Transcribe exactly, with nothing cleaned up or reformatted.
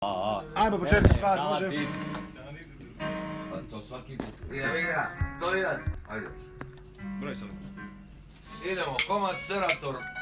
Ajmo početku stvar, može. Pa to svaki put. Jevi ga, to idać. Ajde. Broj sad. Idemo, komad Serator.